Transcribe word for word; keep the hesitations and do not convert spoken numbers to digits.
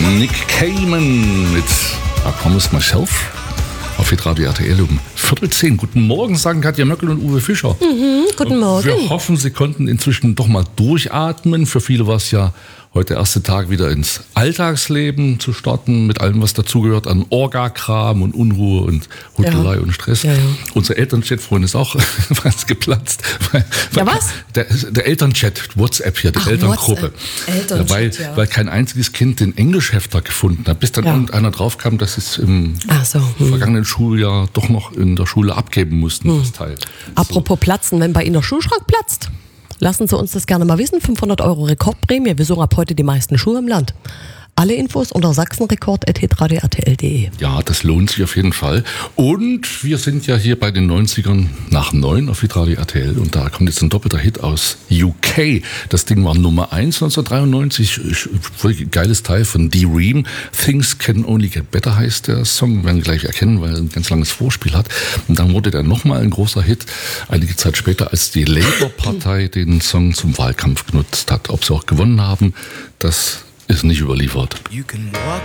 Nick Cayman mit I Promise Myself auf Hitradio R T L um Viertel zehn. Guten Morgen, sagen Katja Möckel und Uwe Fischer. Mhm, guten Morgen. Wir hoffen, Sie konnten inzwischen doch mal durchatmen. Für viele war es ja heute der erste Tag wieder ins Alltagsleben zu starten, mit allem, was dazugehört an Orga-Kram und Unruhe und Hudelei ja. und Stress. Ja, ja. Unser Elternchat-Freund ist auch was geplatzt. Weil, ja, was? Der, der Elternchat, WhatsApp hier, die Ach, Elterngruppe. Elternchat, weil, ja. weil kein einziges Kind den Englischhefter gefunden hat, bis dann ja. irgendeiner draufkam, dass es im Ach so, hm. vergangenen Schuljahr doch noch in der Schule abgeben mussten, hm. das Teil. Apropos so. Platzen, wenn bei Ihnen der Schulschrank platzt, lassen Sie uns das gerne mal wissen. fünfhundert Euro Rekordprämie. Wir suchen ab heute die meisten Schuhe im Land. Alle Infos unter sachsenrekord at hitradio r t l punkt d e. Ja, das lohnt sich auf jeden Fall. Und wir sind ja hier bei den neunzigern nach neun auf Hitradio R T L. Und da kommt jetzt ein doppelter Hit aus U K. Das Ding war Nummer eins neunzehnhundertdreiundneunzig. Geiles Teil von D-Ream. Things Can Only Get Better heißt der Song. Wir werden ihn gleich erkennen, weil er ein ganz langes Vorspiel hat. Und dann wurde der nochmal ein großer Hit, einige Zeit später, als die Labour-Partei den Song zum Wahlkampf genutzt hat. Ob sie auch gewonnen haben, das ist nicht überliefert. You can walk